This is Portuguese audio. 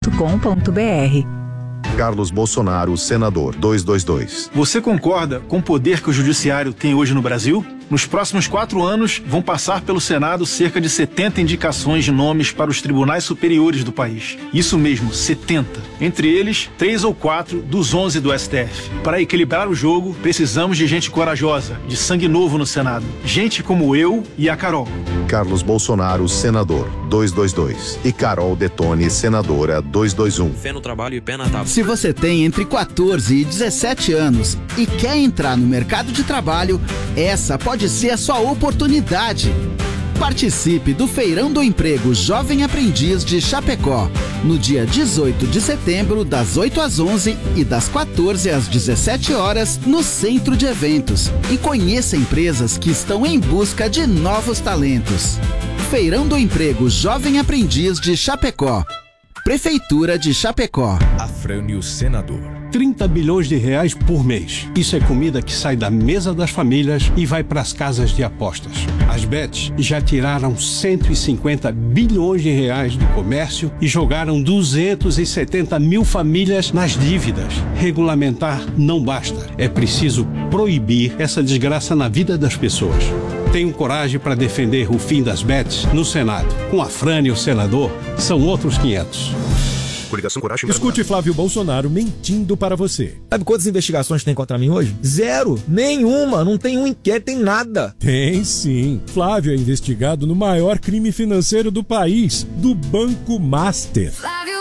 Carlos Bolsonaro, senador, 222. Você concorda com o poder que o judiciário tem hoje no Brasil? Nos próximos 4 anos, vão passar pelo Senado cerca de 70 indicações de nomes para os tribunais superiores do país. Isso mesmo, 70. Entre eles, 3 ou 4 dos 11 do STF. Para equilibrar o jogo, precisamos de gente corajosa, de sangue novo no Senado. Gente como eu e a Carol. Carlos Bolsonaro, senador, 222. E Carol Detone, senadora, 221. Fé no trabalho e pé na tábua. Se você tem entre 14 e 17 anos e quer entrar no mercado de trabalho, essa pode ser a sua oportunidade. Participe do Feirão do Emprego Jovem Aprendiz de Chapecó, no dia 18 de setembro, das 8 às 11 e das 14 às 17 horas, no Centro de Eventos. E conheça empresas que estão em busca de novos talentos. Feirão do Emprego Jovem Aprendiz de Chapecó. Prefeitura de Chapecó. Afrânio Senador. 30 bilhões de reais por mês. Isso é comida que sai da mesa das famílias e vai para as casas de apostas. As bets já tiraram 150 bilhões de reais do comércio e jogaram 270 mil famílias nas dívidas. Regulamentar não basta. É preciso proibir essa desgraça na vida das pessoas. Tenho coragem para defender o fim das bets no Senado. Com Afrânio, senador, são outros 500. Escute Flávio Bolsonaro mentindo para você. Sabe quantas investigações tem contra mim hoje? 0. Nenhuma. Não tem um inquérito, tem nada. Tem sim. Flávio é investigado no maior crime financeiro do país, do Banco Master. Flávio